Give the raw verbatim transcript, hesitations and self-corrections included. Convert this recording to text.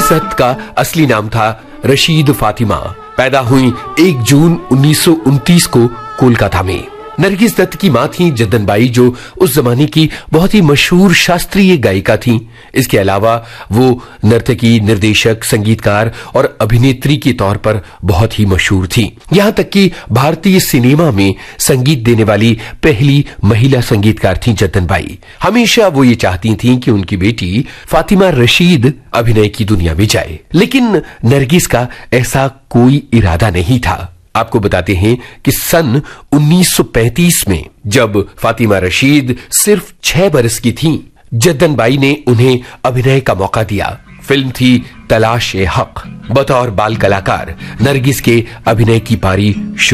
नरगिस दत्त का असली नाम था रशीद फातिमा। पैदा हुई एक जून उन्नीस सौ उनतीस को कोलकाता में। नरगिस दत्त की मां थी जद्दन बाई, जो उस जमाने की बहुत ही मशहूर शास्त्रीय गायिका थीं। इसके अलावा वो नर्तकी, निर्देशक, संगीतकार और अभिनेत्री के तौर पर बहुत ही मशहूर थीं। यहां तक कि भारतीय सिनेमा में संगीत देने वाली पहली महिला संगीतकार थीं जद्दन बाई। हमेशा वो ये चाहती थीं कि उनकी बेटी फातिमा रशीद अभिनय की दुनिया में जाए, लेकिन नरगिस का ऐसा कोई इरादा नहीं था। आपको बताते हैं कि सन उन्नीस सौ पैंतीस में जब फातिमा रशीद सिर्फ छह बरस की थीं, जद्दन बाई ने उन्हें अभिनय का मौका दिया। फिल्म थी तलाश-ए-हक। बतौर बाल कलाकार नरगिस के अभिनय की पारी शुरू